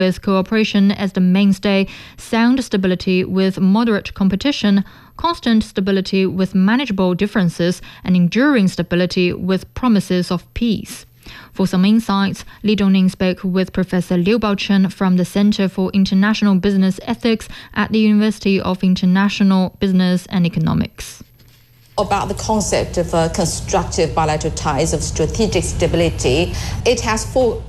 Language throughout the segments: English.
With cooperation as the mainstay, sound stability with moderate competition, constant stability with manageable differences, and enduring stability with promises of peace. For some insights, Li Dongning spoke with Professor Liu Baochen from the Center for International Business Ethics at the University of International Business and Economics. About the concept of constructive bilateral ties of strategic stability, it has four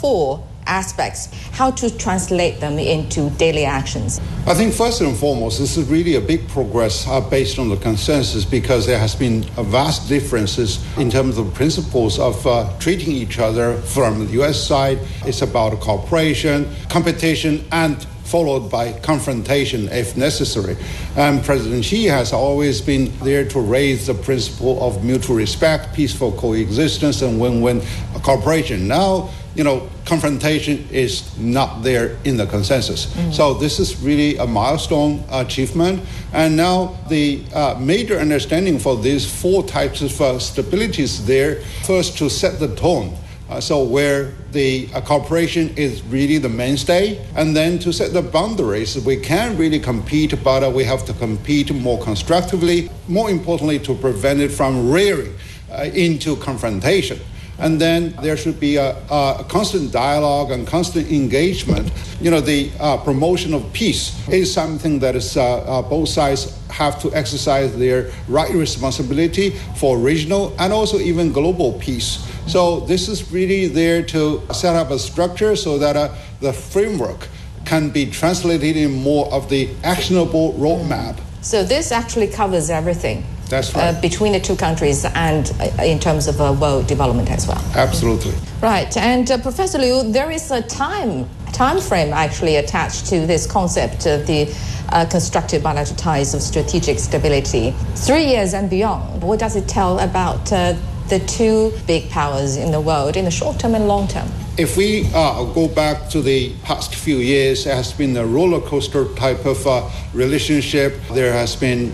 aspects. How to translate them into daily actions? I think first and foremost, this is really a big progress based on the consensus, because there has been vast differences in terms of principles of treating each other. From the U.S. side, it's about cooperation, competition, and followed by confrontation if necessary. And President Xi has always been there to raise the principle of mutual respect, peaceful coexistence, and win-win cooperation. Now, confrontation is not there in the consensus. So this is really a milestone achievement. And now the major understanding for these four types of stability is there. First, to set the tone. So where the cooperation is really the mainstay, and then to set the boundaries. We can really compete, but we have to compete more constructively. More importantly, to prevent it from rearing into confrontation. And then there should be a constant dialogue and constant engagement. The promotion of peace is something that is both sides have to exercise their right responsibility for regional and also even global peace. So this is really there to set up a structure so that the framework can be translated in more of the actionable roadmap. So this actually covers everything. That's right. Between the two countries and in terms of world development as well. Absolutely. Right. And Professor Liu, there is a time frame actually attached to this concept of the constructive bilateral ties of strategic stability. 3 years and beyond. What does it tell about the two big powers in the world in the short term and long term? If we go back to the past few years, it has been a roller coaster type of relationship. There has been,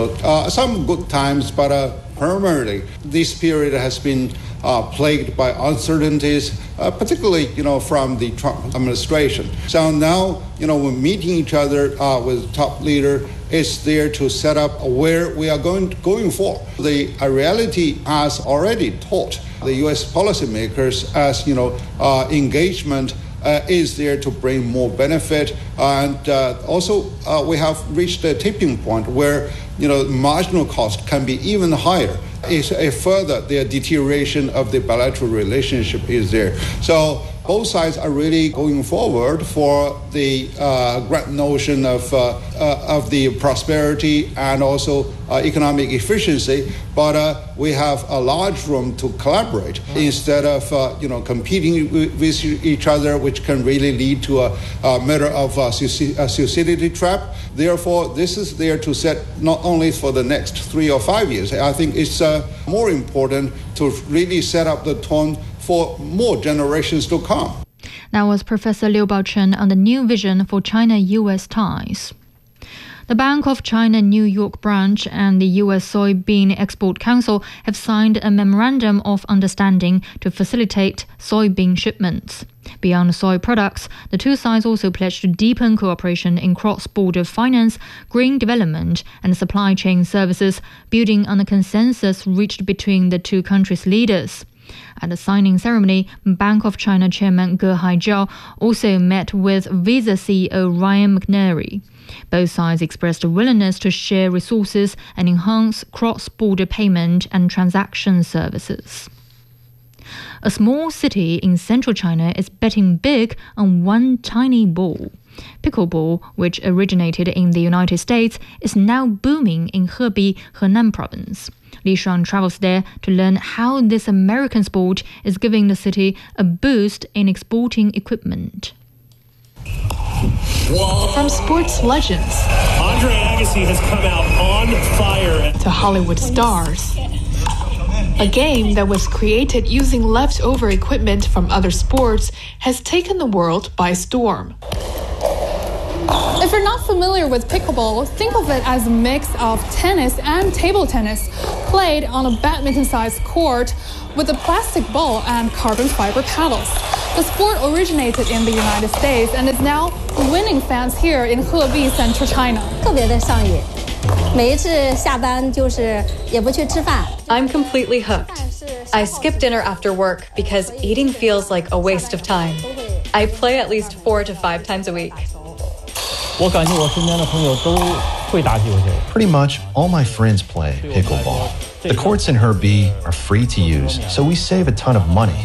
some good times, but primarily this period has been plagued by uncertainties, particularly, from the Trump administration. So now, we're meeting each other with top leader. It's there to set up where we are going for. The reality has already taught the U.S. policymakers as, engagement is there to bring more benefit. And also we have reached a tipping point where, marginal cost can be even higher. If further the deterioration of the bilateral relationship is there. So both sides are really going forward for the grand notion of the prosperity and also economic efficiency, but we have a large room to collaborate instead of competing with each other, which can really lead to a matter of a suicidity trap. Therefore, this is there to set not only for the next 3 or 5 years. I think it's more important to really set up the tone for more generations to come. That was Professor Liu Baochen on the new vision for China-U.S. ties. The Bank of China New York branch and the U.S. Soybean Export Council have signed a memorandum of understanding to facilitate soybean shipments. Beyond soy products, the two sides also pledged to deepen cooperation in cross-border finance, green development, and supply chain services, building on the consensus reached between the two countries' leaders. At the signing ceremony, Bank of China Chairman Ge Haijiao also met with Visa CEO Ryan McNary. Both sides expressed a willingness to share resources and enhance cross-border payment and transaction services. A small city in central China is betting big on one tiny ball. Pickleball, which originated in the United States, is now booming in Hebei, Henan province. Li Shuang travels there to learn how this American sport is giving the city a boost in exporting equipment. From sports legends Andre Agassi has come out on fire to Hollywood stars, a game that was created using leftover equipment from other sports has taken the world by storm. If you're not familiar with pickleball, think of it as a mix of tennis and table tennis, played on a badminton-sized court with a plastic ball and carbon fiber paddles. The sport originated in the United States and is now winning fans here in Hebei, central China. 特别的上瘾，每一次下班就是也不去吃饭。 I'm completely hooked. I skip dinner after work because eating feels like a waste of time. I play at least 4 to 5 times a week. 我感觉我身边的朋友都会打皮球。 Pretty much all my friends play pickleball. The courts in Hebei are free to use, so we save a ton of money.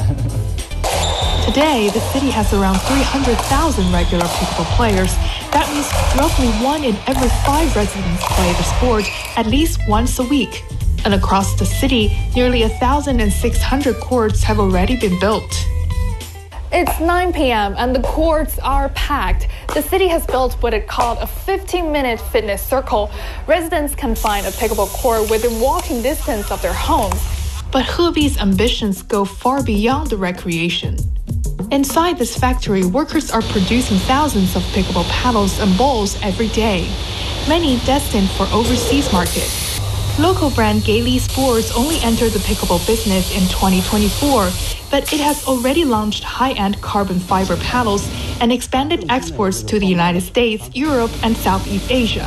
Today, the city has around 300,000 regular pickleball players. That means roughly 1 in every 5 residents play the sport at least once a week. And across the city, nearly 1,600 courts have already been built. It's 9 p.m. and the courts are packed. The city has built what it called a 15-minute fitness circle. Residents can find a pickleball court within walking distance of their homes. But Hebei's ambitions go far beyond the recreation. Inside this factory, workers are producing thousands of pickleball paddles and balls every day, many destined for overseas markets. Local brand Gaily Sports only entered the pickleball business in 2024, but it has already launched high-end carbon fiber paddles and expanded exports to the United States, Europe, and Southeast Asia.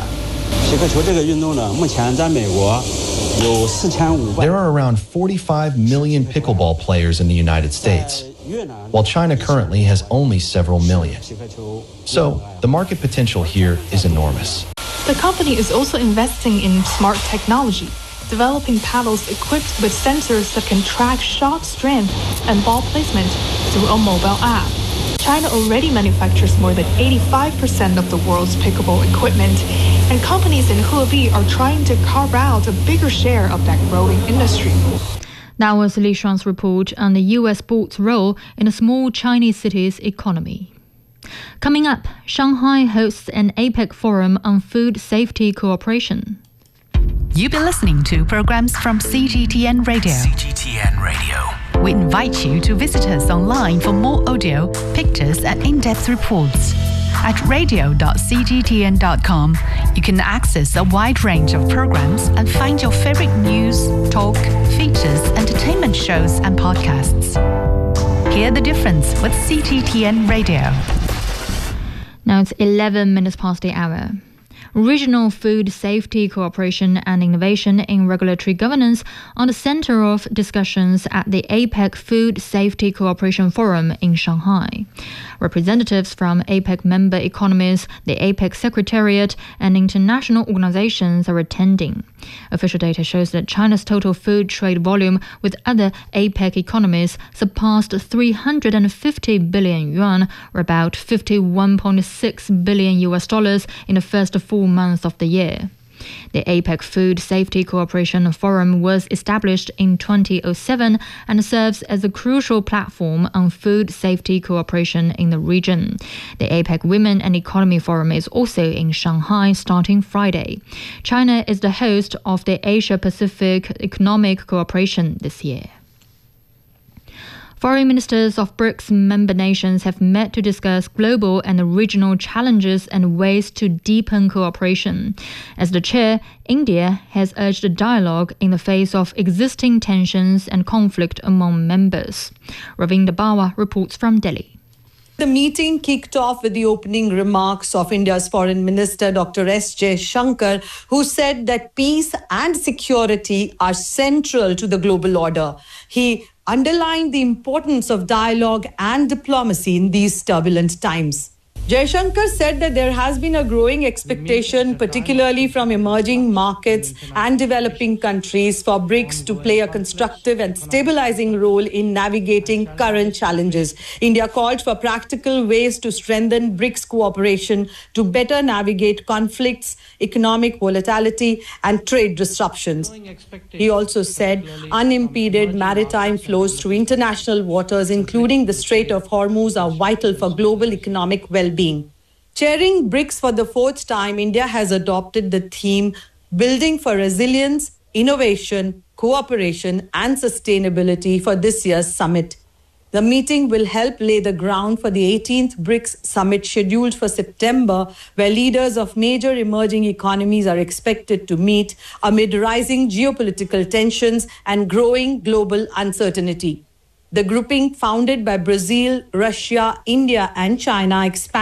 There are around 45 million pickleball players in the United States, while China currently has only several million. So, the market potential here is enormous. The company is also investing in smart technology, developing paddles equipped with sensors that can track shot strength and ball placement through a mobile app. China already manufactures more than 85% of the world's pickleball equipment, and companies in Hebei are trying to carve out a bigger share of that growing industry. That was Li Shuang's report on the U.S. sports role in a small Chinese city's economy. Coming up, Shanghai hosts an APEC forum on food safety cooperation. You've been listening to programs from CGTN Radio. CGTN Radio. We invite you to visit us online for more audio, pictures, and in-depth reports. At radio.cgtn.com, you can access a wide range of programs and find your favorite news, talk, features, entertainment shows, and podcasts. Hear the difference with CGTN Radio. Now it's 11 minutes past the hour. Regional food safety cooperation and innovation in regulatory governance are the center of discussions at the APEC Food Safety Cooperation Forum in Shanghai. Representatives from APEC member economies, the APEC Secretariat, and international organizations are attending. Official data shows that China's total food trade volume with other APEC economies surpassed 350 billion yuan, or about $51.6 billion in the first 4 months of the year. The APEC Food Safety Cooperation Forum was established in 2007 and serves as a crucial platform on food safety cooperation in the region. The APEC Women and Economy Forum is also in Shanghai starting Friday. China is the host of the Asia-Pacific Economic Cooperation this year. Foreign ministers of BRICS member nations have met to discuss global and regional challenges and ways to deepen cooperation. As the chair, India has urged a dialogue in the face of existing tensions and conflict among members. Ravinder Bawa reports from Delhi. The meeting kicked off with the opening remarks of India's Foreign Minister Dr. S. Jaishankar, who said that peace and security are central to the global order. He underlined the importance of dialogue and diplomacy in these turbulent times. Jaishankar said that there has been a growing expectation, particularly from emerging markets and developing countries, for BRICS to play a constructive and stabilizing role in navigating current challenges. India called for practical ways to strengthen BRICS cooperation to better navigate conflicts, economic volatility, and trade disruptions. He also said unimpeded maritime flows through international waters, including the Strait of Hormuz, are vital for global economic well-being. Chairing BRICS for the 4th time, India has adopted the theme Building for Resilience, Innovation, Cooperation and Sustainability for this year's summit. The meeting will help lay the ground for the 18th BRICS summit scheduled for September, where leaders of major emerging economies are expected to meet amid rising geopolitical tensions and growing global uncertainty. The grouping, founded by Brazil, Russia, India, and China, expanded